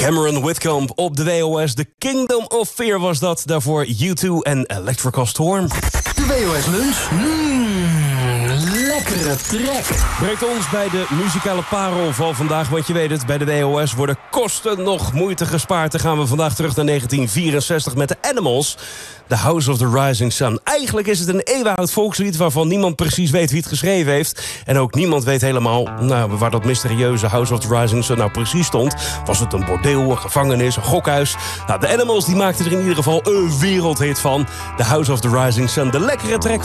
Cameron Whitcomb op de WOS. The Kingdom of Fear was dat. Daarvoor U2 en Electrical Storm. De WOS Lunch. Lekkere trek. Brengt ons bij de muzikale parel van vandaag. Want je weet het, bij de WOS worden kosten nog moeite gespaard. Dan gaan we vandaag terug naar 1964 met de Animals. The House of the Rising Sun. Eigenlijk is het een eeuwenoud volkslied waarvan niemand precies weet wie het geschreven heeft. En ook niemand weet helemaal waar dat mysterieuze House of the Rising Sun nou precies stond. Was het een bordeel, een gevangenis, een gokhuis? Nou, de Animals die maakten er in ieder geval een wereldhit van. The House of the Rising Sun. De lekkere track